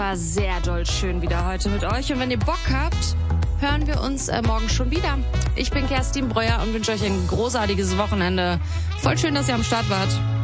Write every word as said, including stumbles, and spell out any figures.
war sehr doll schön wieder heute mit euch. Und wenn ihr Bock habt, hören wir uns äh, morgen schon wieder. Ich bin Kerstin Breuer und wünsche euch ein großartiges Wochenende. Voll schön, dass ihr am Start wart.